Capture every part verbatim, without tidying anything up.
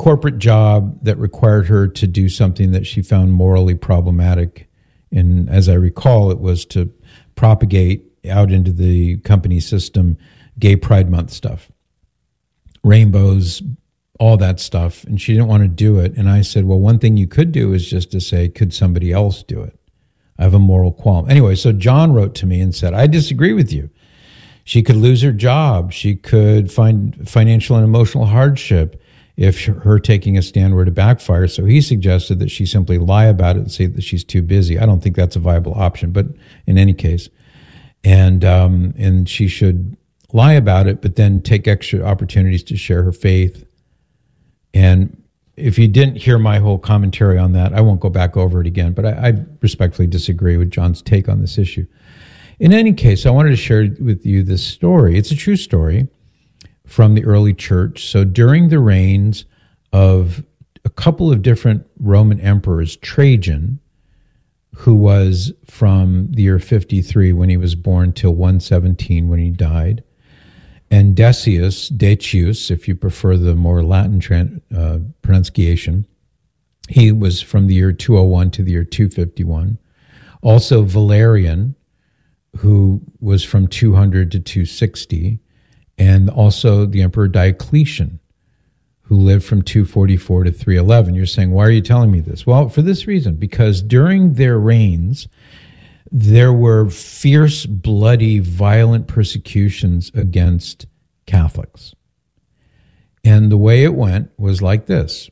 corporate job that required her to do something that she found morally problematic. And as I recall, it was to propagate out into the company system Gay Pride Month stuff, rainbows, all that stuff. And she didn't want to do it. And I said, well, one thing you could do is just to say, could somebody else do it? I have a moral qualm. Anyway, so John wrote to me and said, I disagree with you. She could lose her job. She could find financial and emotional hardship if her taking a stand were to backfire. So he suggested that she simply lie about it and say that she's too busy. I don't think that's a viable option, but in any case, and um, and she should lie about it, but then take extra opportunities to share her faith. And if you didn't hear my whole commentary on that, I won't go back over it again, but I, I respectfully disagree with John's take on this issue. In any case, I wanted to share with you this story. It's a true story from the early church. So during the reigns of a couple of different Roman emperors, Trajan, who was from the year fifty-three when he was born till one seventeen when he died, and Decius, Decius, if you prefer the more Latin tran- uh, pronunciation, he was from the year two oh one to the year two fifty-one. Also Valerian, who was from two hundred to two sixty, and also the Emperor Diocletian, who lived from two forty-four to three eleven. You're saying, why are you telling me this? Well, for this reason, because during their reigns, there were fierce, bloody, violent persecutions against Catholics. And the way it went was like this.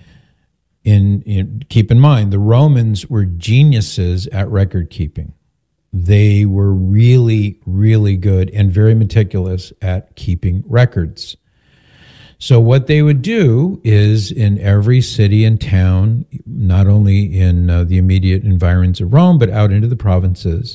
In, in keep in mind, the Romans were geniuses at record keeping. They were really, really good and very meticulous at keeping records. So what they would do is in every city and town, not only in uh, the immediate environs of Rome, but out into the provinces,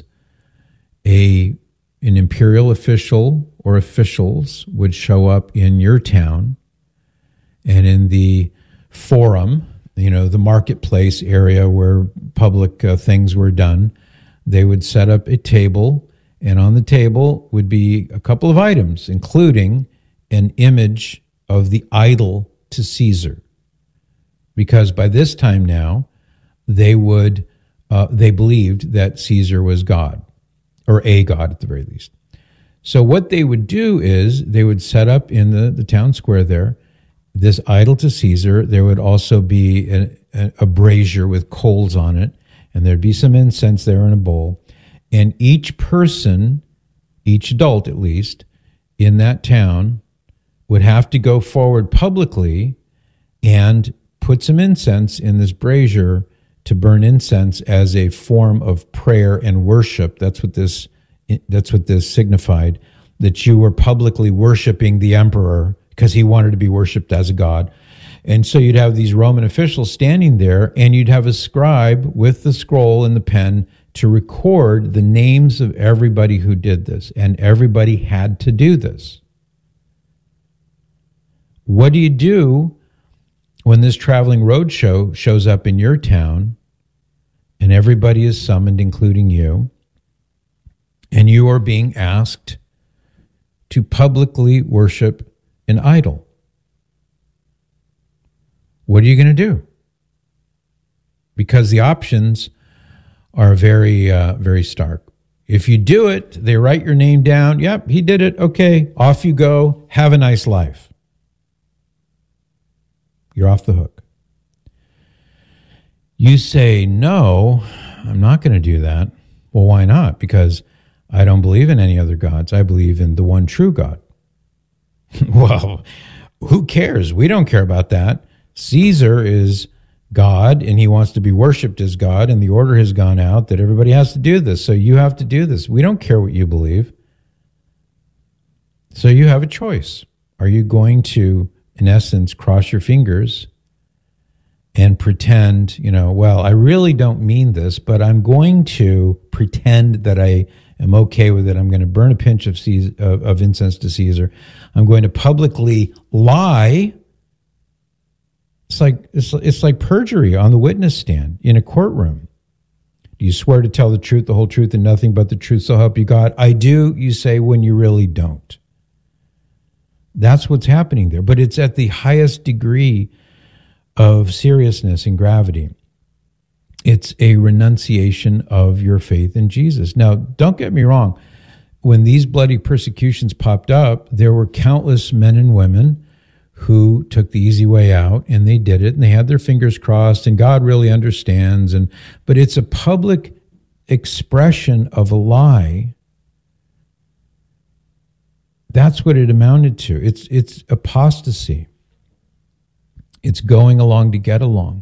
a an imperial official or officials would show up in your town, and in the forum, you know, the marketplace area where public uh, things were done, they would set up a table, and on the table would be a couple of items, including an image of the idol to Caesar. Because by this time now, they would, uh, they believed that Caesar was God, or a god at the very least. So what they would do is they would set up in the, the town square there this idol to Caesar. There would also be a, a, a brazier with coals on it, and there'd be some incense there in a bowl. And each person, each adult at least, in that town would have to go forward publicly and put some incense in this brazier to burn incense as a form of prayer and worship. That's what this that's what this signified, that you were publicly worshiping the emperor because he wanted to be worshipped as a god. And so you'd have these Roman officials standing there, and you'd have a scribe with the scroll and the pen to record the names of everybody who did this, and everybody had to do this. What do you do when this traveling roadshow shows up in your town and everybody is summoned, including you, and you are being asked to publicly worship an idol? What are you going to do? Because the options are very, uh, very stark. If you do it, they write your name down. Yep, he did it. Okay, off you go. Have a nice life. You're off the hook. You say, no, I'm not going to do that. Well, why not? Because I don't believe in any other gods. I believe in the one true God. Well, who cares? We don't care about that. Caesar is God, and he wants to be worshipped as God, and the order has gone out that everybody has to do this, so you have to do this. We don't care what you believe. So you have a choice. Are you going to, in essence, cross your fingers and pretend, you know, well, I really don't mean this, but I'm going to pretend that I am okay with it. I'm going to burn a pinch of, Caesar, of, of incense to Caesar. I'm going to publicly lie. It's like it's, it's like perjury on the witness stand in a courtroom. Do you swear to tell the truth, the whole truth, and nothing but the truth, so help you God? I do, you say, when you really don't. That's what's happening there. But it's at the highest degree of seriousness and gravity. It's a renunciation of your faith in Jesus. Now, don't get me wrong. When these bloody persecutions popped up, there were countless men and women who took the easy way out, and they did it, and they had their fingers crossed, and God really understands. And but it's a public expression of a lie. That's what it amounted to. It's it's apostasy. It's going along to get along.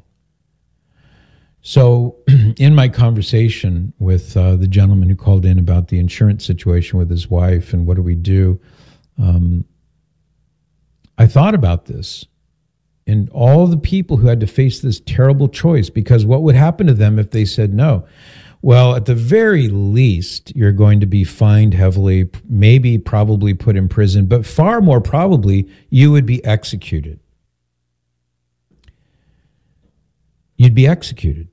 So in my conversation with uh, the gentleman who called in about the insurance situation with his wife and what do we do, um, I thought about this and all the people who had to face this terrible choice, because what would happen to them if they said no? Well, at the very least, you're going to be fined heavily, maybe probably put in prison, but far more probably, you would be executed. You'd be executed.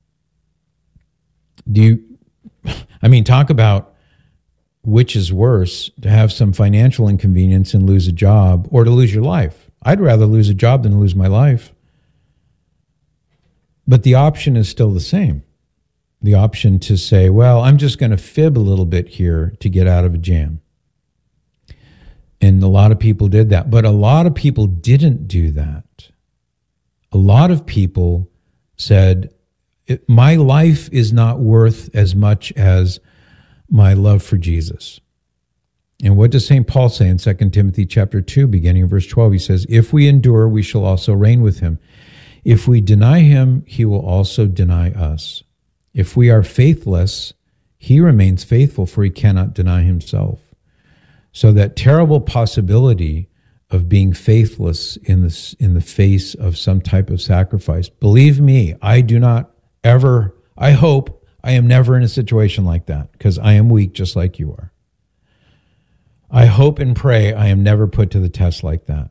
Do you, I mean, talk about which is worse, to have some financial inconvenience and lose a job or to lose your life. I'd rather lose a job than lose my life. But the option is still the same. The option to say, well, I'm just going to fib a little bit here to get out of a jam. And a lot of people did that. But a lot of people didn't do that. A lot of people said, my life is not worth as much as my love for Jesus. And what does Saint Paul say in Second Timothy chapter two, beginning in verse twelve? He says, if we endure, we shall also reign with him. If we deny him, he will also deny us. If we are faithless, he remains faithful, for he cannot deny himself. So that terrible possibility of being faithless in the, in the face of some type of sacrifice. Believe me, I do not ever, I hope I am never in a situation like that, because I am weak just like you are. I hope and pray I am never put to the test like that.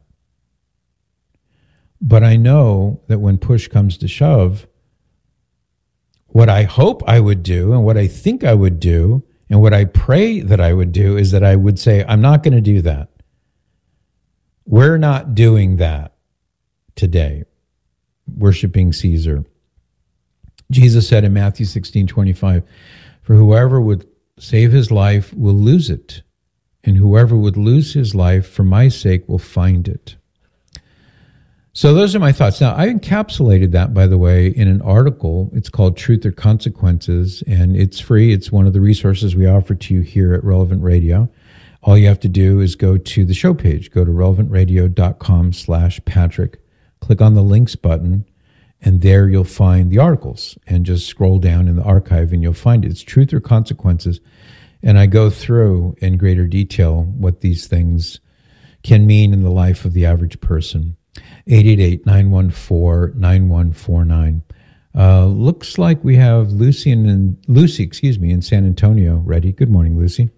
But I know that when push comes to shove, what I hope I would do and what I think I would do and what I pray that I would do is that I would say, I'm not going to do that. We're not doing that today, worshiping Caesar. Jesus said in Matthew sixteen twenty-five, for whoever would save his life will lose it, and whoever would lose his life for my sake will find it. So those are my thoughts. Now, I encapsulated that, by the way, in an article. It's called Truth or Consequences, and it's free. It's one of the resources we offer to you here at Relevant Radio. All you have to do is go to the show page, go to relevantradio.com slash Patrick, click on the links button, and there you'll find the articles, and just scroll down in the archive and you'll find it. It's Truth or Consequences. And I go through in greater detail what these things can mean in the life of the average person. eight eight eight, nine one four, nine one four nine. Uh, looks like we have Lucy in, Lucy, excuse me, in San Antonio ready. Good morning, Lucy.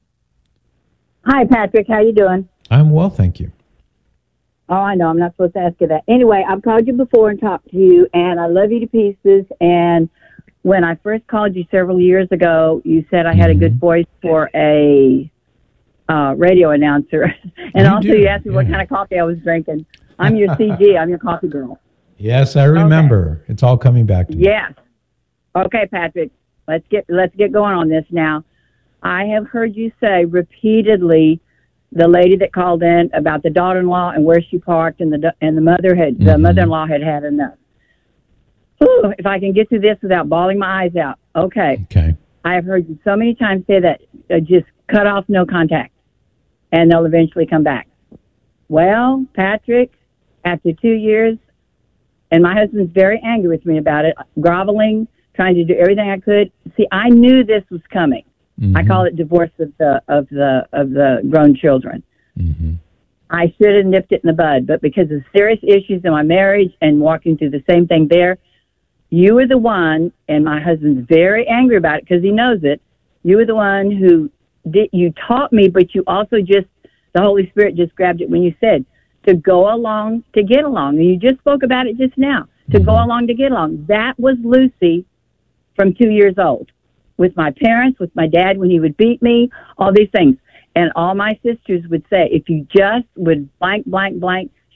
Hi, Patrick. How you doing? I'm well, thank you. Oh, I know. I'm not supposed to ask you that. Anyway, I've called you before and talked to you, and I love you to pieces. And when I first called you several years ago, you said I had mm-hmm. a good voice for a uh, radio announcer. and you also do. You asked me yeah. what kind of coffee I was drinking. I'm your C G. I'm your coffee girl. Yes, I remember. Okay. It's all coming back to me. Yes. Okay, Patrick. Let's get let's get going on this now. I have heard you say repeatedly the lady that called in about the daughter-in-law and where she parked, and the and the mother had mm-hmm. the mother-in-law had had enough. Ooh, if I can get through this without bawling my eyes out. Okay. Okay. I have heard you so many times say that uh, just cut off, no contact, and they'll eventually come back. Well, Patrick, after two years, and my husband's very angry with me about it, groveling, trying to do everything I could. See, I knew this was coming. Mm-hmm. I call it divorce of the of the of the grown children. Mm-hmm. I should have nipped it in the bud, but because of serious issues in my marriage and walking through the same thing there, you were the one, and my husband's very angry about it because he knows it. You were the one who did. You taught me, but you also just the Holy Spirit just grabbed it when you said to go along to get along. And you just spoke about it just now. To mm-hmm. go along to get along. That was Lucy from two years old. With my parents, with my dad when he would beat me, all these things. And all my sisters would say, if you just would blank, blank, blank,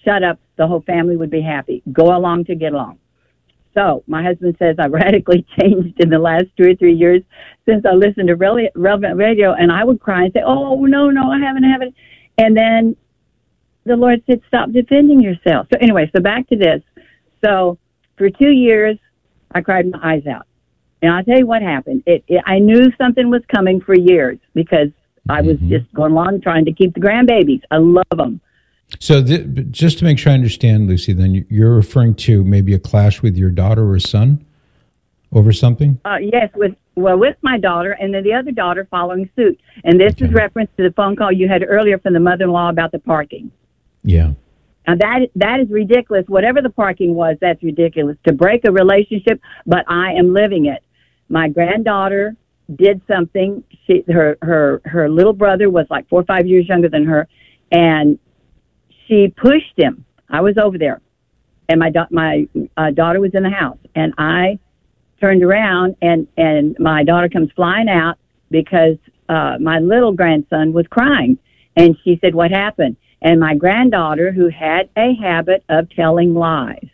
shut up, the whole family would be happy. Go along to get along. So my husband says I've radically changed in the last two or three years since I listened to rele- relevant radio, and I would cry and say, oh, no, no, I haven't, I haven't. And then the Lord said, stop defending yourself. So anyway, so back to this. So for two years, I cried my eyes out. And I'll tell you what happened. It, it, I knew something was coming for years because I was mm-hmm. just going along trying to keep the grandbabies. I love them. So th- just to make sure I understand, Lucy, then you're referring to maybe a clash with your daughter or son over something? Uh, yes, with well, with my daughter, and then the other daughter following suit. And this okay. is reference to the phone call you had earlier from the mother-in-law about the parking. Yeah. Now, that, that is ridiculous. Whatever the parking was, that's ridiculous. To break a relationship, but I am living it. My granddaughter did something. She, her, her, her little brother was like four or five years younger than her, and she pushed him. I was over there, and my da- my uh, daughter was in the house, and I turned around, and, and my daughter comes flying out because uh, my little grandson was crying, and she said, what happened? And my granddaughter, who had a habit of telling lies,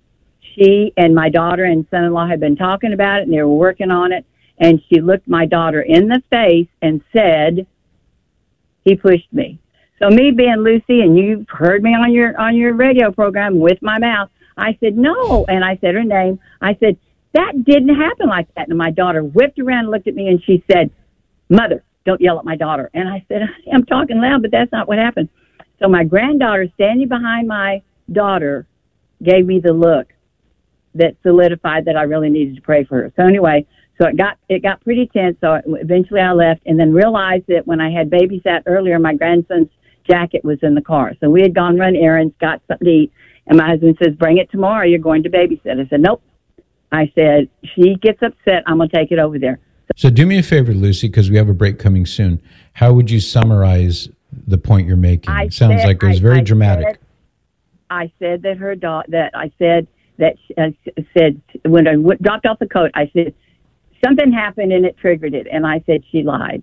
she and my daughter and son-in-law had been talking about it, and they were working on it, and she looked my daughter in the face and said, he pushed me. So me being Lucy, and you've heard me on your on your radio program with my mouth, I said, no. And I said her name. I said, that didn't happen like that. And my daughter whipped around and looked at me, and she said, Mother, don't yell at my daughter. And I said, I'm talking loud, but that's not what happened. So my granddaughter standing behind my daughter gave me the look that solidified that I really needed to pray for her. So anyway, so it got it got pretty tense. So eventually I left, and then realized that when I had babysat earlier, my grandson's jacket was in the car. So we had gone run errands, got something to eat, and my husband says, bring it tomorrow. You're going to babysit. I said, nope. I said, she gets upset, I'm going to take it over there. So do me a favor, Lucy, because we have a break coming soon. How would you summarize the point you're making? I it sounds said, like it was very I, I dramatic. Said, I said that her daughter, that I said that uh, said when I w- dropped off the coat, I said something happened and it triggered it, and I said she lied.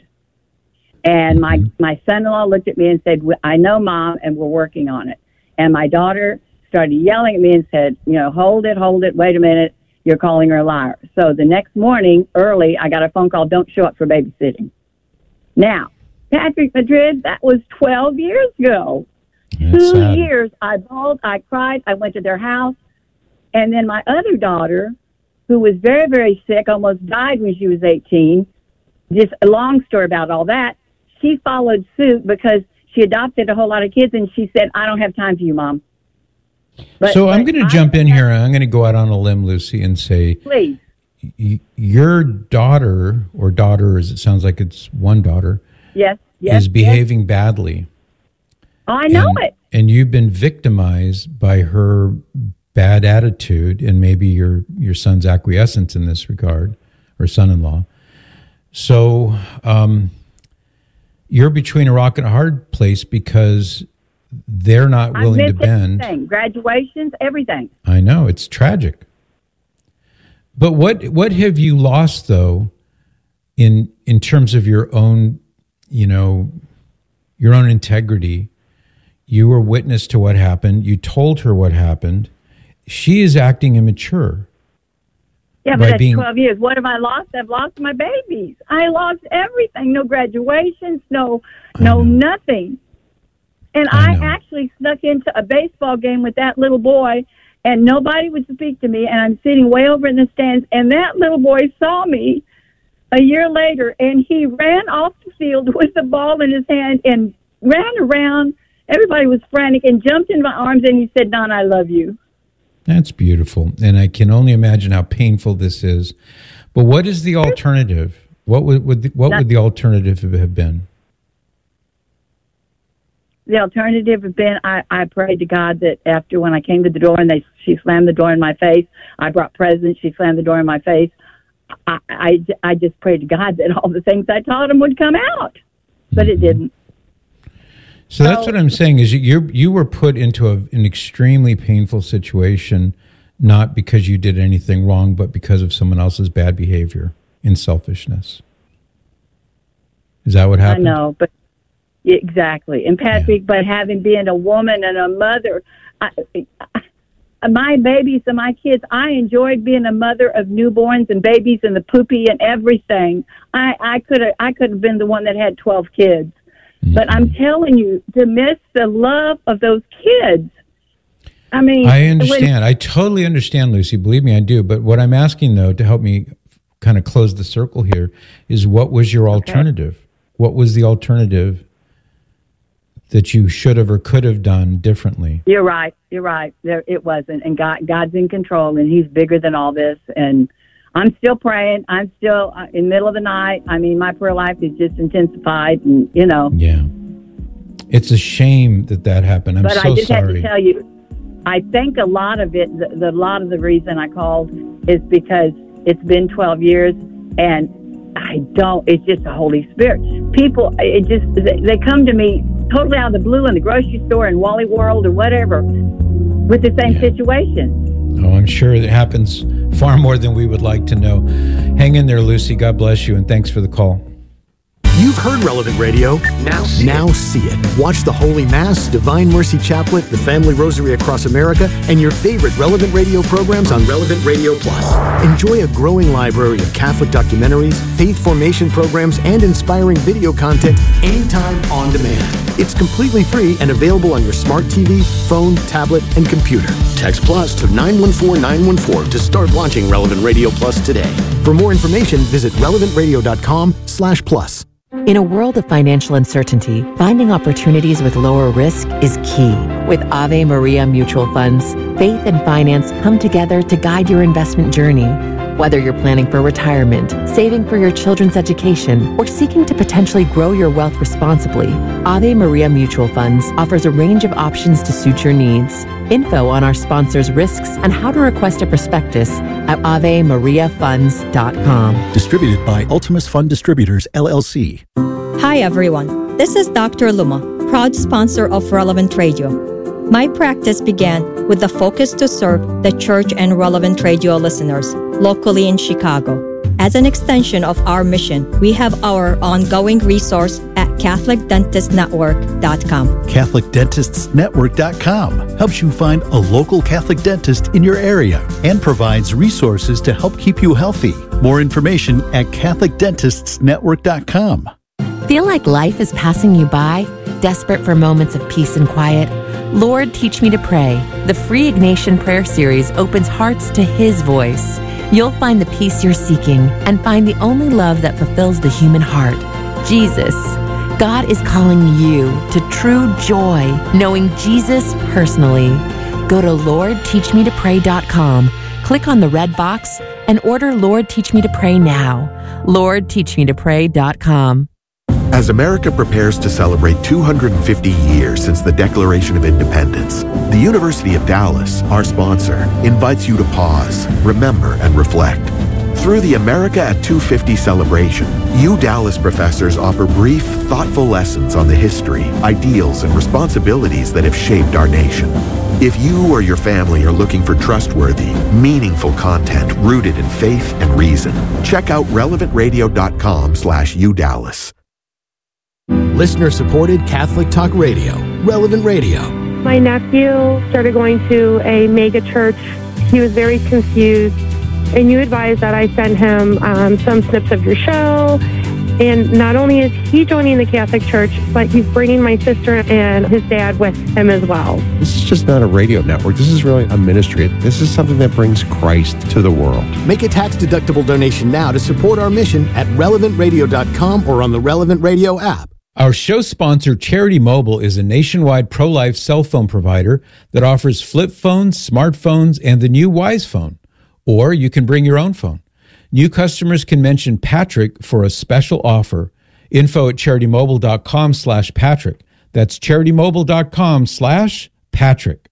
And my mm-hmm. my son-in-law looked at me and said, I know, Mom, and we're working on it. And my daughter started yelling at me and said, you know, hold it, hold it, wait a minute, you're calling her a liar. So the next morning, early, I got a phone call, don't show up for babysitting. Now, Patrick Madrid, that was twelve years ago. That's Two sad. years, I bawled, I cried, I went to their house. And then my other daughter, who was very, very sick, almost died when she was eighteen. Just a long story about all that. She followed suit because she adopted a whole lot of kids, and she said, I don't have time for you, Mom. But, so I'm going to jump in have, here. I'm going to go out on a limb, Lucy, and say, please. Y- your daughter, or daughters, it sounds like it's one daughter, yes, yes, is behaving yes. badly. Oh, I know and, it. And you've been victimized by her bad attitude and maybe your, your son's acquiescence in this regard, or son-in-law. So um, you're between a rock and a hard place because they're not willing to bend. Everything. Graduations, everything. I know, it's tragic. But what what have you lost, though, in in terms of your own, you know, your own integrity? You were witness to what happened. You told her what happened. She is acting immature. Yeah, but that's being, twelve years. What have I lost? I've lost my babies. I lost everything. No graduations, no, no nothing. And I, I actually snuck into a baseball game with that little boy, and nobody would speak to me, and I'm sitting way over in the stands, and that little boy saw me a year later, and he ran off the field with the ball in his hand and ran around. Everybody was frantic and jumped in my arms, and he said, Don, I love you. That's beautiful, and I can only imagine how painful this is. But what is the alternative? What would, would the, what would the alternative have been? The alternative had been I, I prayed to God that after when I came to the door and they she slammed the door in my face, I brought presents, she slammed the door in my face. I, I, I just prayed to God that all the things I taught him would come out, but mm-hmm. it didn't. So that's so, what I'm saying is you you you were put into a, an extremely painful situation, not because you did anything wrong, but because of someone else's bad behavior and selfishness. Is that what happened? I know, but Exactly. And Patrick, yeah. but having been a woman and a mother, I, I, my babies and my kids, I enjoyed being a mother of newborns and babies and the poopy and everything. I, I could have I could have been the one that had twelve kids. Mm-hmm. But I'm telling you, to miss the love of those kids. I mean, I understand. When, I totally understand, Lucy. Believe me, I do. But what I'm asking, though, to help me kind of close the circle here, is what was your alternative? Okay. What was the alternative that you should have or could have done differently? You're right. You're right. There, it wasn't. And God, God's in control, and he's bigger than all this. And I'm still praying. I'm still uh, in the middle of the night. I mean, my prayer life is just intensified, and, you know. Yeah. It's a shame that that happened. I'm but so I just sorry. have to tell you, I think a lot of it, the, the lot of the reason I called is because it's been twelve years, and I don't, it's just the Holy Spirit. People, it just, they come to me totally out of the blue in the grocery store in Wally World or whatever with the same yeah. situation. Oh, I'm sure it happens far more than we would like to know. Hang in there, Lucy. God bless you, and thanks for the call. You've heard Relevant Radio. Now see now it. see it. Watch the Holy Mass, Divine Mercy Chaplet, the Family Rosary Across America, and your favorite Relevant Radio programs on Relevant Radio Plus. Enjoy a growing library of Catholic documentaries, faith formation programs, and inspiring video content anytime on demand. It's completely free and available on your smart T V, phone, tablet, and computer. Text Plus to nine one four nine one four to start launching Relevant Radio Plus today. For more information, visit relevant radio dot com slash plus. In a world of financial uncertainty, finding opportunities with lower risk is key. With Ave Maria Mutual Funds, faith and finance come together to guide your investment journey. Whether you're planning for retirement, saving for your children's education, or seeking to potentially grow your wealth responsibly, Ave Maria Mutual Funds offers a range of options to suit your needs. Info on our sponsors' risks and how to request a prospectus at ave maria funds dot com. Distributed by Ultimus Fund Distributors, L L C. Hi everyone, this is Doctor Luma, proud sponsor of Relevant Radio. My practice began with the focus to serve the church and Relevant Radio listeners locally in Chicago. As an extension of our mission, we have our ongoing resource at catholic dentist network dot com. catholic dentists network dot com helps you find a local Catholic dentist in your area and provides resources to help keep you healthy. More information at catholic dentists network dot com. Feel like life is passing you by? Desperate for moments of peace and quiet? Lord, Teach Me to Pray. The free Ignatian Prayer Series opens hearts to His voice. You'll find the peace you're seeking and find the only love that fulfills the human heart, Jesus. God is calling you to true joy, knowing Jesus personally. Go to lord teach me to pray dot com, click on the red box, and order Lord Teach Me to Pray now. lord teach me to pray dot com. As America prepares to celebrate two hundred fifty years since the Declaration of Independence, the University of Dallas, our sponsor, invites you to pause, remember, and reflect. Through the America at two fifty celebration, U Dallas professors offer brief, thoughtful lessons on the history, ideals, and responsibilities that have shaped our nation. If you or your family are looking for trustworthy, meaningful content rooted in faith and reason, check out relevant radio dot com slash U Dallas. Listener-supported Catholic Talk Radio, Relevant Radio. My nephew started going to a mega church. He was very confused, and you advised that I send him um, some snips of your show. And not only is he joining the Catholic Church, but he's bringing my sister and his dad with him as well. This is just not a radio network. This is really a ministry. This is something that brings Christ to the world. Make a tax-deductible donation now to support our mission at relevant radio dot com or on the Relevant Radio app. Our show sponsor, Charity Mobile, is a nationwide pro-life cell phone provider that offers flip phones, smartphones, and the new Wise Phone. Or you can bring your own phone. New customers can mention Patrick for a special offer. Info at charity mobile dot com slash Patrick. That's charity mobile dot com slash Patrick.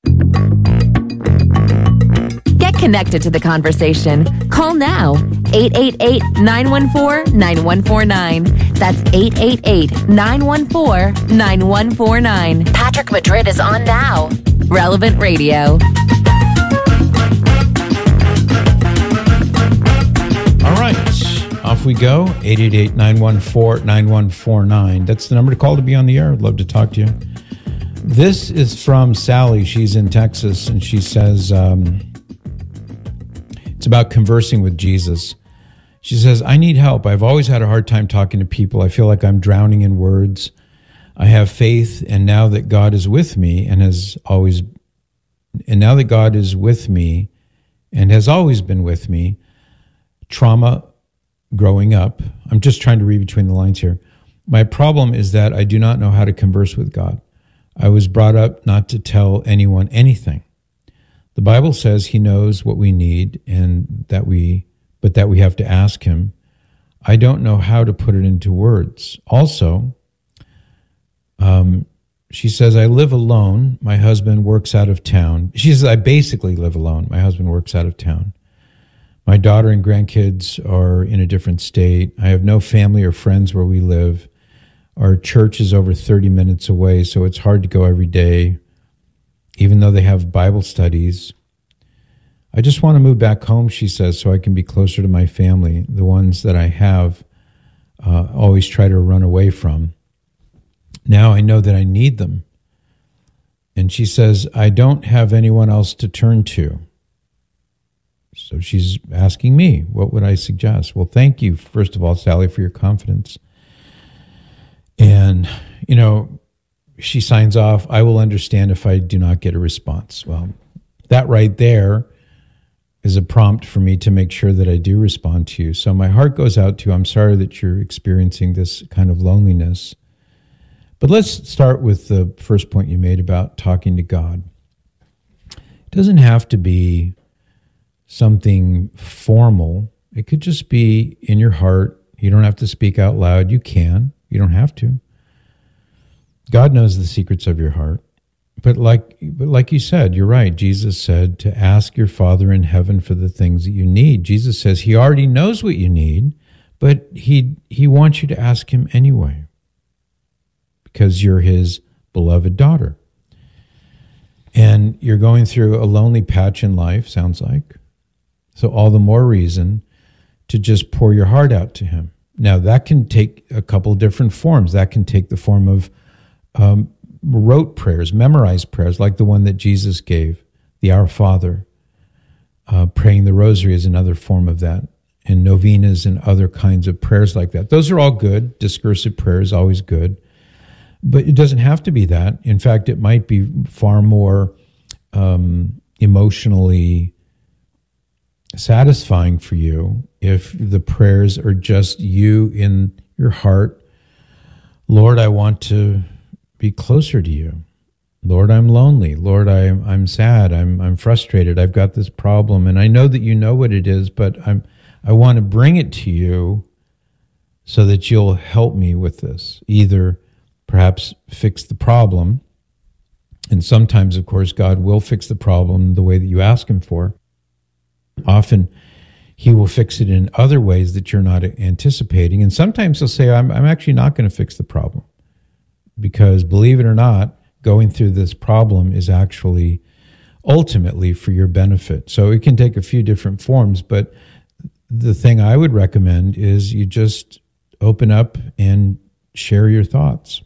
Get connected to the conversation. Call now, eight eight eight, nine one four, nine one four nine. That's eight eight eight, nine one four, nine one four nine. Patrick Madrid is on now. Relevant Radio. All right, off off we go. eight eight eight, nine one four, nine one four nine. That's the number to call to be on the air. I'd love to talk to you. This is from Sally. She's in Texas, and she says, um, it's about conversing with Jesus. She says, I need help. I've always had a hard time talking to people. I feel like I'm drowning in words. I have faith, and now that God is with me and has always, and now that God is with me and has always been with me, trauma growing up, I'm just trying to read between the lines here. My problem is that I do not know how to converse with God. I was brought up not to tell anyone anything. The Bible says he knows what we need and that we, but that we have to ask him. I don't know how to put it into words. Also, um, she says, I live alone. My husband works out of town. She says, I basically live alone. My husband works out of town. My daughter and grandkids are in a different state. I have no family or friends where we live. Our church is over thirty minutes away, so it's hard to go every day, even though they have Bible studies. I just want to move back home, she says, so I can be closer to my family, the ones that I have uh, always try to run away from. Now I know that I need them. And she says, I don't have anyone else to turn to. So she's asking me, what would I suggest? Well, thank you, first of all, Sally, for your confidence. And, you know, she signs off, I will understand if I do not get a response. Well, that right there is a prompt for me to make sure that I do respond to you. So my heart goes out to you. I'm sorry that you're experiencing this kind of loneliness. But let's start with the first point you made about talking to God. It doesn't have to be something formal. It could just be in your heart. You don't have to speak out loud. You can. You don't have to. God knows the secrets of your heart. But like, but like you said, you're right. Jesus said to ask your Father in heaven for the things that you need. Jesus says he already knows what you need, but he he wants you to ask him anyway because you're his beloved daughter. And you're going through a lonely patch in life, sounds like. So all the more reason to just pour your heart out to him. Now, that can take a couple different forms. That can take the form of um, rote prayers, memorized prayers, like the one that Jesus gave, the Our Father. Uh, praying the rosary is another form of that, and novenas and other kinds of prayers like that. Those are all good. Discursive prayer is always good. But it doesn't have to be that. In fact, it might be far more um, emotionally satisfying for you if the prayers are just you in your heart. Lord, I want to be closer to you. Lord, I'm lonely. Lord, I'm I'm sad. I'm I'm frustrated. I've got this problem, and I know that you know what it is, but I'm I want to bring it to you so that you'll help me with this. Either perhaps fix the problem, and sometimes, of course, God will fix the problem the way that you ask him for. Often he will fix it in other ways that you're not anticipating. And sometimes he'll say, I'm, I'm actually not going to fix the problem. Because believe it or not, going through this problem is actually ultimately for your benefit. So it can take a few different forms, but the thing I would recommend is you just open up and share your thoughts.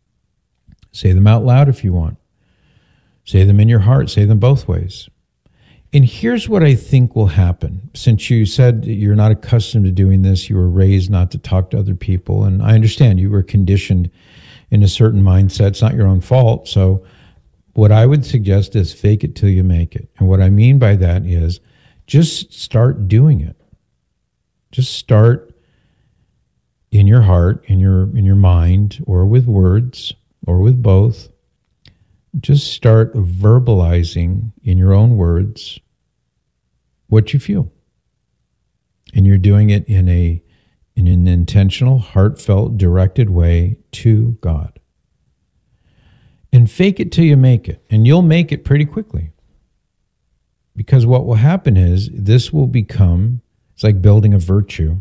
Say them out loud if you want. Say them in your heart. Say them both ways. And here's what I think will happen. Since you said you're not accustomed to doing this, you were raised not to talk to other people, and I understand you were conditioned in a certain mindset. It's not your own fault. So what I would suggest is fake it till you make it. And what I mean by that is just start doing it. Just start in your heart, in your in your mind, or with words, or with both. Just start verbalizing in your own words what you feel. And you're doing it in a in an intentional, heartfelt, directed way to God. And fake it till you make it. And you'll make it pretty quickly. Because what will happen is this will become, it's like building a virtue.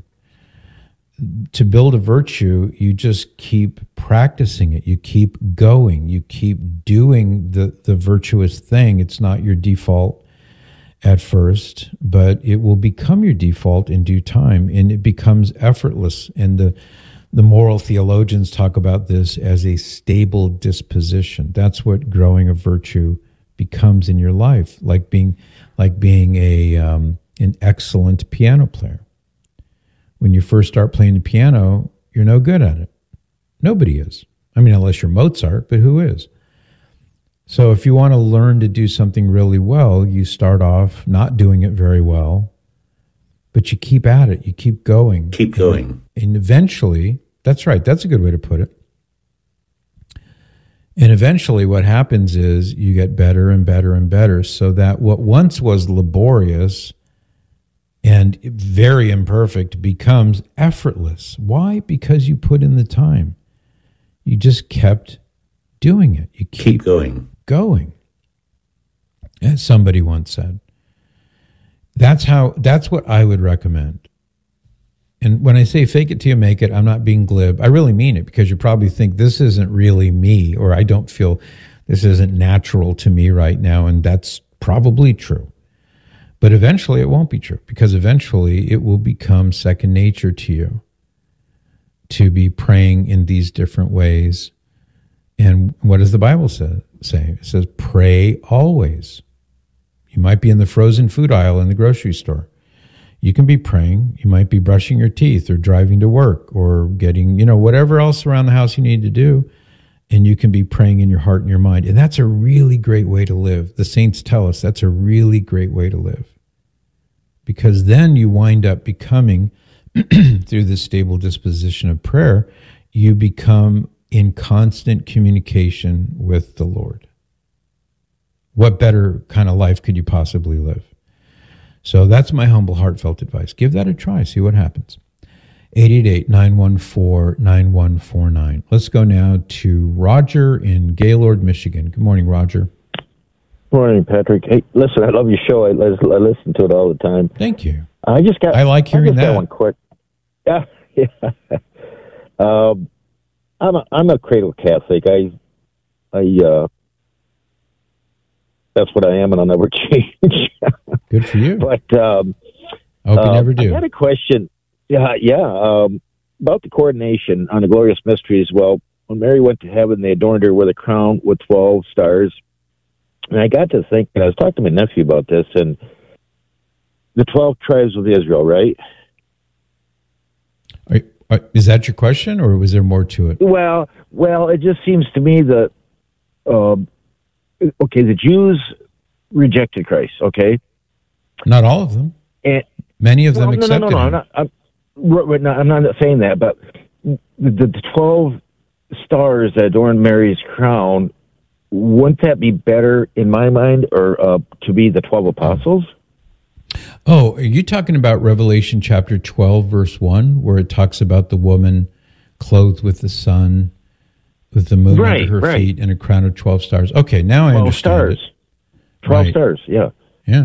To build a virtue, you just keep practicing it. You keep going. You keep doing the, the virtuous thing. It's not your default. at first, but it will become your default in due time, and it becomes effortless. And the the moral theologians talk about this as a stable disposition. That's what growing a virtue becomes in your life, like being like being a um, an excellent piano player. When you first start playing the piano, you're no good at it. Nobody is. I mean, unless you're Mozart, but who is? So if you want to learn to do something really well, you start off not doing it very well, but you keep at it. You keep going. Keep going. And, and eventually, that's right. That's a good way to put it. And eventually what happens is you get better and better and better, so that what once was laborious and very imperfect becomes effortless. Why? Because you put in the time. You just kept doing it. You keep, keep going. Going. As somebody once said. That's how, that's what I would recommend. And when I say fake it till you make it, I'm not being glib. I really mean it, because you probably think this isn't really me, or I don't feel this isn't natural to me right now, and that's probably true. But eventually it won't be true, because eventually it will become second nature to you to be praying in these different ways. And what does the Bible say? say? It says, pray always. You might be in the frozen food aisle in the grocery store. You can be praying. You might be brushing your teeth or driving to work or getting, you know, whatever else around the house you need to do. And you can be praying in your heart and your mind. And that's a really great way to live. The saints tell us that's a really great way to live. Because then you wind up becoming, through this stable disposition of prayer, you become in constant communication with the Lord. What better kind of life could you possibly live? So that's my humble, heartfelt advice. Give that a try. See what happens. eight eight eight, nine one four, nine one four nine. Let's go now to Roger in Gaylord, Michigan. Good morning, Roger. Morning, Patrick. Hey, listen, I love your show. I, I listen to it all the time. Thank you. I just got. I like hearing I just that. Got one quick. Yeah, yeah. um, I'm a I'm a cradle Catholic. I, I. Uh, that's what I am, and I'll never change. Good for you. But um, I hope you uh, never do. I had a question. Yeah, yeah. Um, about the coronation on the glorious mysteries. Well, when Mary went to heaven, they adorned her with a crown with twelve stars. And I got to think, and I was talking to my nephew about this, and the twelve tribes of Israel, right? Are, are, is that your question, or was there more to it? Well, well, it just seems to me that, uh, okay, the Jews rejected Christ, okay? Not all of them. And many of them well, no, accepted no, no, no, him. I'm not, I'm, no, I'm not saying that, but the, the twelve stars that adorn Mary's crown, wouldn't that be better in my mind, or uh, to be the twelve apostles? Oh, are you talking about Revelation chapter twelve, verse one, where it talks about the woman clothed with the sun, with the moon right, under her right. feet, and a crown of twelve stars? Okay, now I twelve understand stars. it. twelve Right. stars, yeah. Yeah.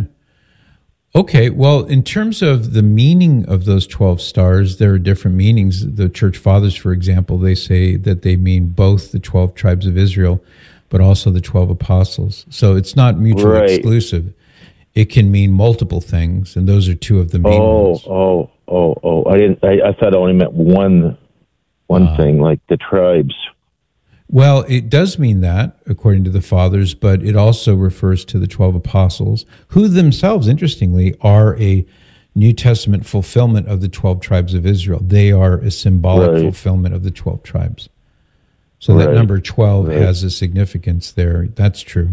Okay, well, in terms of the meaning of those twelve stars, there are different meanings. The church fathers, for example, they say that they mean both the twelve tribes of Israel, but also the twelve apostles. So it's not mutually Right. exclusive. It can mean multiple things, and those are two of the main Oh, ones. oh, oh, oh! I didn't. I, I thought it only meant one, one Uh, thing, like the tribes. Well, it does mean that, according to the fathers, but it also refers to the twelve apostles, who themselves, interestingly, are a New Testament fulfillment of the twelve tribes of Israel. They are a symbolic Right. fulfillment of the twelve tribes. So that Right. number twelve Right. has a significance there. That's true.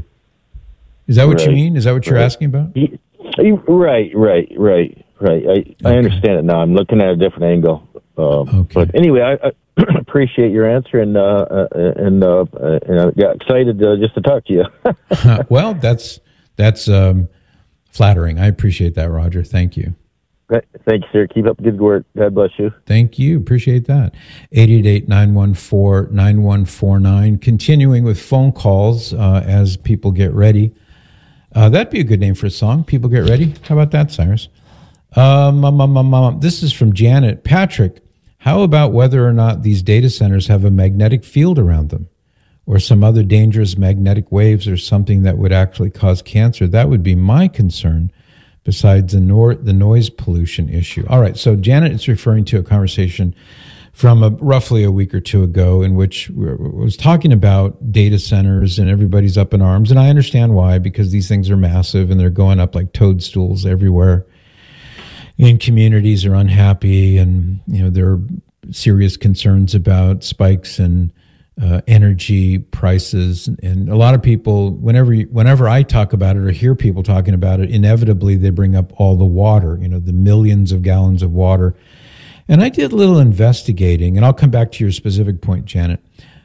Is that what you Right. mean? Is that what you're Right. asking about? Y- y- Right, right, right, right. I, Okay. I understand it now. I'm looking at a different angle. Um, Okay. But anyway, I, I appreciate your answer, and uh, uh, and uh, uh, and I got excited uh, just to talk to you. Well, that's that's um, flattering. I appreciate that, Roger. Thank you. Thank you, sir. Keep up the good work. God bless you. Thank you. Appreciate that. eight eight eight, nine one four, nine one four nine. Continuing with phone calls uh, as people get ready. Uh, that'd be a good name for a song. People get ready. How about that, Cyrus? Um, um, um, um, um, this is from Janet. Patrick, how about whether or not these data centers have a magnetic field around them, or some other dangerous magnetic waves, or something that would actually cause cancer? That would be my concern. besides the, nor- the noise pollution issue. All right, so Janet is referring to a conversation from a, roughly a week or two ago in which we was talking about data centers, and everybody's up in arms. And I understand why, because these things are massive and they're going up like toadstools everywhere. And communities are unhappy, and you know there are serious concerns about spikes in uh, energy prices. And a lot of people, whenever you, whenever I talk about it or hear people talking about it, inevitably they bring up all the water, you know, the millions of gallons of water. And I did a little investigating, and I'll come back to your specific point, Janet.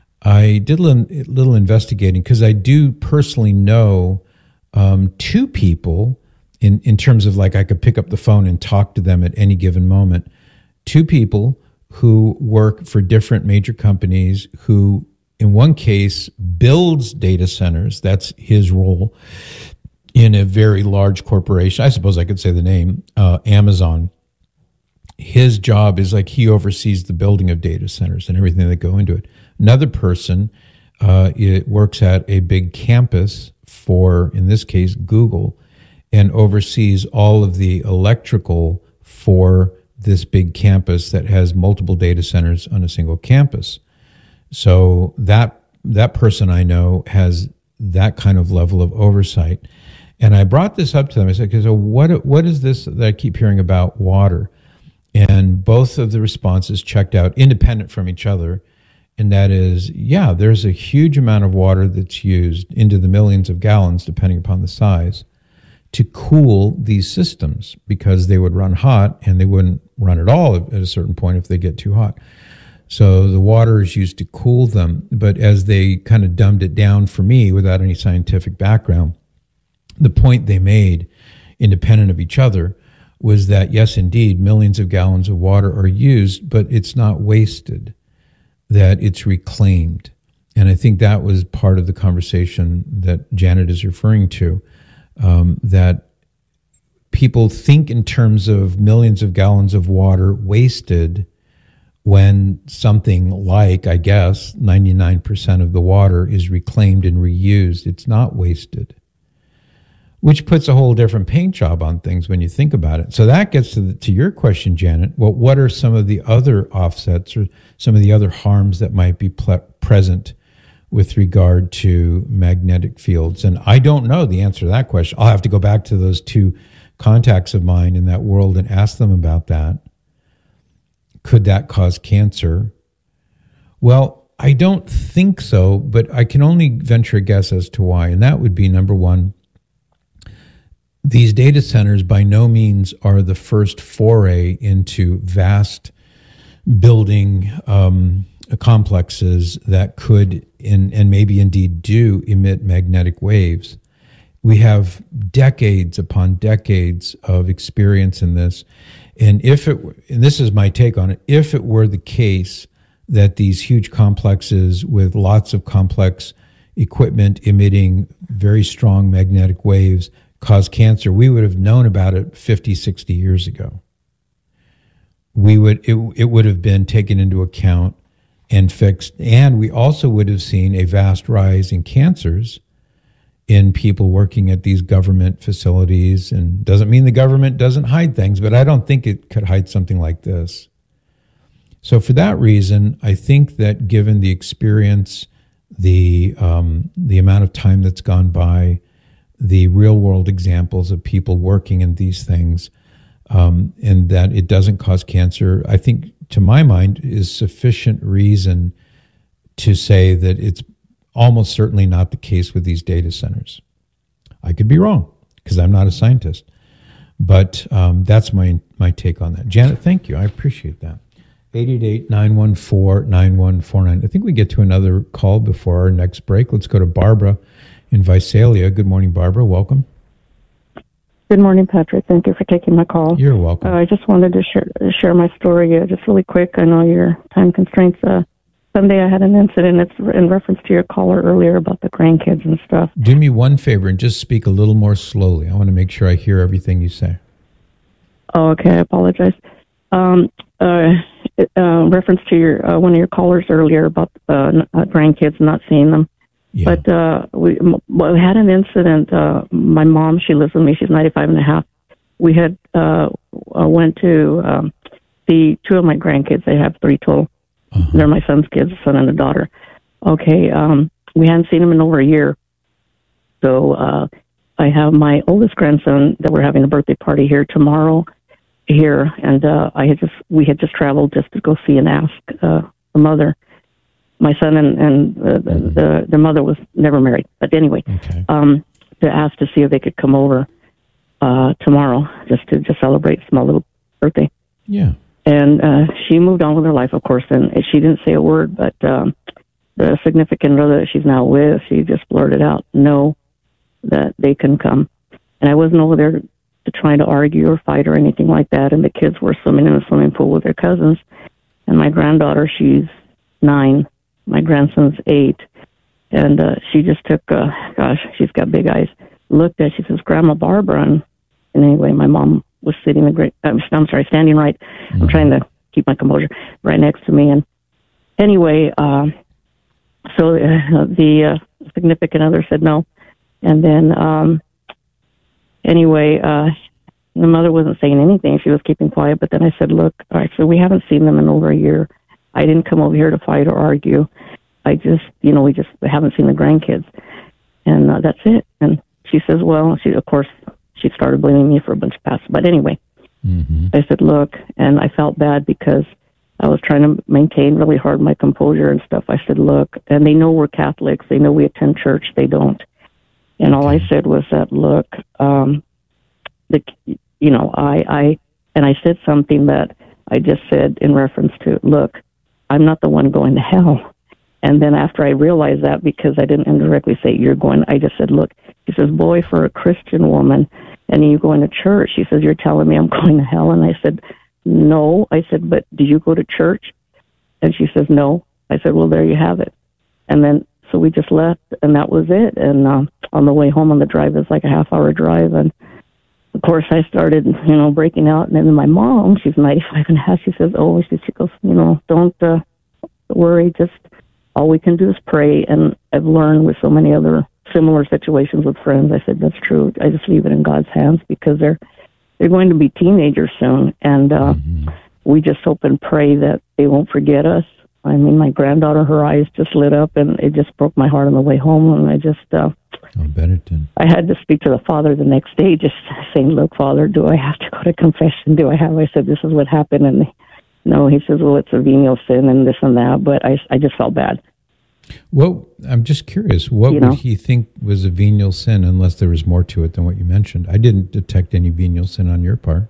I did a little, little investigating because I do personally know um, two people in, in terms of like I could pick up the phone and talk to them at any given moment. Two people who work for different major companies who, in one case, builds data centers. That's his role in a very large corporation. I suppose I could say the name, uh, Amazon. His job is like he oversees the building of data centers and everything that go into it. Another person uh, it works at a big campus for, in this case, Google, and oversees all of the electrical for this big campus that has multiple data centers on a single campus. So that that person I know has that kind of level of oversight. And I brought this up to them. I said, so what what is this that I keep hearing about water? And both of the responses checked out independent from each other. And that is, yeah, there's a huge amount of water that's used into the millions of gallons, depending upon the size, to cool these systems, because they would run hot and they wouldn't run at all at a certain point if they get too hot. So the water is used to cool them. But as they kind of dumbed it down for me without any scientific background, the point they made, independent of each other, was that, yes, indeed, millions of gallons of water are used, but it's not wasted, that it's reclaimed. And I think that was part of the conversation that Janet is referring to, um, that people think in terms of millions of gallons of water wasted when something like, I guess, ninety-nine percent of the water is reclaimed and reused. It's not wasted, which puts a whole different paint job on things when you think about it. So that gets to, the, to your question, Janet. Well, what are some of the other offsets or some of the other harms that might be ple- present with regard to magnetic fields? And I don't know the answer to that question. I'll have to go back to those two contacts of mine in that world and ask them about that. Could that cause cancer? Well, I don't think so, but I can only venture a guess as to why. And that would be, number one, these data centers by no means are the first foray into vast building um, complexes that could in, and maybe indeed do emit magnetic waves. We have decades upon decades of experience in this. And if it, and this is my take on it, if it were the case that these huge complexes with lots of complex equipment emitting very strong magnetic waves cause cancer, we would have known about it fifty, sixty years ago. We would, it, it would have been taken into account and fixed. And we also would have seen a vast rise in cancers in people working at these government facilities. And doesn't mean the government doesn't hide things, but I don't think it could hide something like this. So for that reason, I think that given the experience, the um, the amount of time that's gone by, the real world examples of people working in these things, um, and that it doesn't cause cancer, I think, to my mind, is sufficient reason to say that it's almost certainly not the case with these data centers. I could be wrong because I'm not a scientist, but um, that's my my take on that. Janet, thank you. I appreciate that. eight eight eight, nine one four, nine one four nine. I think we get to another call before our next break. Let's go to Barbara in Visalia. Good morning, Barbara. Welcome. Good morning, Patrick. Thank you for taking my call. You're welcome. Uh, I just wanted to share, share my story uh, just really quick. I know your time constraints. Uh, someday I had an incident. It's in reference to your caller earlier about the grandkids and stuff. Do me one favor and just speak a little more slowly. I want to make sure I hear everything you say. Oh, okay. I apologize. Um, uh, uh, reference to your uh, one of your callers earlier about uh, grandkids, not seeing them. Yeah. But uh, we, we had an incident. Uh, my mom, she lives with me. She's ninety-five and a half. we had uh, went to um, see two of my grandkids. I have three total. Uh-huh. They're my son's kids, a son and a daughter. Okay, um, we hadn't seen them in over a year. So uh, I have my oldest grandson that we're having a birthday party here tomorrow here, and uh, I had just we had just traveled just to go see and ask uh, the mother. My son and, and uh, the, mm-hmm. the the mother was never married, but anyway, okay. um, to ask to see if they could come over uh, tomorrow just to just celebrate a small little birthday. Yeah. And uh, she moved on with her life, of course, and she didn't say a word, but um, the significant other that she's now with, she just blurted out, no, that they can come. And I wasn't over there to try to argue or fight or anything like that, and the kids were swimming in a swimming pool with their cousins. And my granddaughter, she's nine. My grandson's eight. And uh, she just took, uh, gosh, she's got big eyes, looked at, she says, Grandma Barbara. And, and anyway, my mom was sitting, the great, I'm, I'm sorry, standing right, mm-hmm. I'm trying to keep my composure, right next to me. And anyway, uh, so uh, the uh, significant other said no. And then, um, anyway, uh, the mother wasn't saying anything. She was keeping quiet. But then I said, look, all right, so we haven't seen them in over a year. I didn't come over here to fight or argue. I just, you know, we just haven't seen the grandkids. And uh, that's it. And she says, well, she, of course, she started blaming me for a bunch of past. But anyway, mm-hmm. I said, look, and I felt bad because I was trying to maintain really hard my composure and stuff. I said, look, and they know we're Catholics. They know we attend church. They don't. And all I said was that, look, um, the, you know, I, I, and I said something that I just said in reference to, look, I'm not the one going to hell. And then after I realized that, because I didn't indirectly say you're going, I just said, look, he says, boy, for a Christian woman, and you going to church, she says, you're telling me I'm going to hell. And I said, no. I said, but do you go to church? And she says, no. I said, well, there you have it. And then, so we just left, and that was it. And uh, on the way home on the drive, it's like a half-hour drive. And, of course, I started, you know, breaking out. And then my mom, she's ninety-five and a half, she says, oh, she, she goes, you know, don't uh, worry, just all we can do is pray. And I've learned with so many other similar situations with friends, I said, that's true. I just leave it in God's hands because they're they're going to be teenagers soon. And uh, mm-hmm. we just hope and pray that they won't forget us. I mean, my granddaughter, her eyes just lit up, and it just broke my heart on the way home. And I just, uh, oh, bet it did. I had to speak to the father the next day, just saying, look, Father, do I have to go to confession? Do I have? I said, this is what happened. And no, he says, well, it's a venial sin and this and that. But I, I just felt bad. Well, I'm just curious, what you would know? he think was a venial sin unless there was more to it than what you mentioned? I didn't detect any venial sin on your part.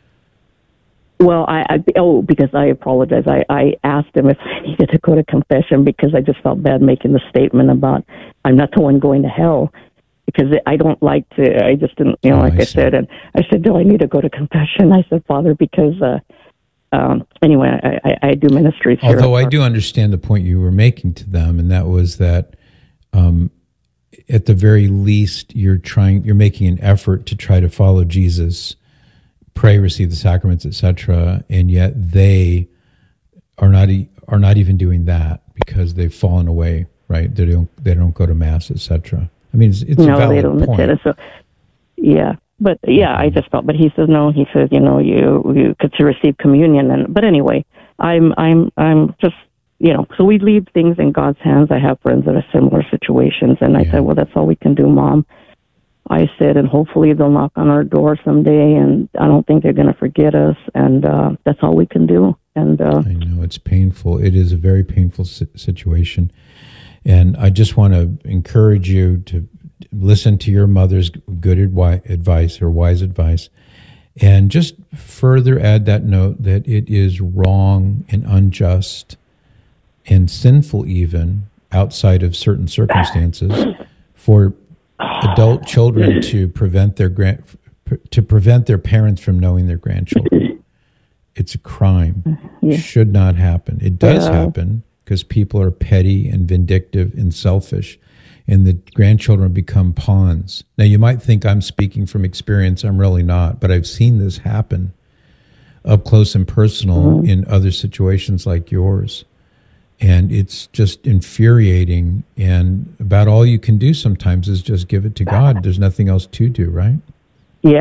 Well, I, I oh, because I apologize. I, I asked him if I needed to go to confession because I just felt bad making the statement about I'm not the one going to hell, because I don't like to, I just didn't, you know, oh, like I, I see. said, and I said, do I need to go to confession? I said, Father, because, uh, um, anyway, I, I, I do ministries here. Although I do understand the point you were making to them, and that was that um, at the very least, you're trying, you're making an effort to try to follow Jesus, pray, receive the sacraments, et cetera, and yet they are not e- are not even doing that because they've fallen away, right? They don't they don't go to mass, et cetera. I mean, it's, it's no, a valid they don't point. attend. So, yeah, but yeah, I just felt. But he says no. He says, you know, you you could to receive communion, and but anyway, I'm I'm I'm just you know. So we leave things in God's hands. I have friends that are similar situations, and I Yeah. said, well, that's all we can do, Mom. I said, and hopefully they'll knock on our door someday, and I don't think they're going to forget us, and uh, that's all we can do. And uh, I know it's painful. It is a very painful si- situation, and I just want to encourage you to listen to your mother's good advi- advice or wise advice, and just further add that note that it is wrong and unjust and sinful, even outside of certain circumstances, for adult children to prevent their grand to prevent their parents from knowing their grandchildren. It's a crime. Yeah. Should not happen. It does Yeah. happen because people are petty and vindictive and selfish, and the grandchildren become pawns. Now, you might think I'm speaking from experience. I'm really not, but I've seen this happen up close and personal mm-hmm. in other situations like yours. And it's just infuriating, and about all you can do sometimes is just give it to God. There's nothing else to do, right? Yeah,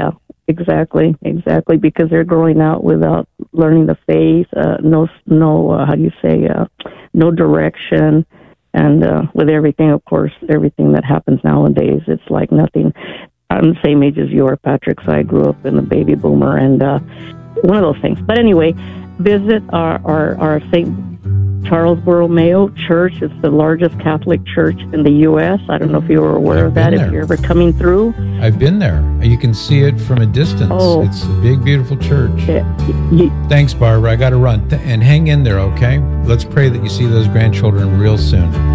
Exactly, exactly, because they're growing out without learning the faith, uh, no, no, uh, how do you say, uh, no direction, and uh, with everything, of course, everything that happens nowadays, it's like nothing. I'm the same age as you are, Patrick, so I grew up in the baby boomer, and uh, one of those things. But anyway, visit our, our, our Saint Charlesboro Mayo Church. It's the largest Catholic church in the U S I don't know if you were aware I've of that, there. if you're ever coming through. I've been there. You can see it from a distance. Oh. It's a big, beautiful church. Yeah. You, Thanks, Barbara. I got to run. Th- and hang in there, okay? Let's pray that you see those grandchildren real soon.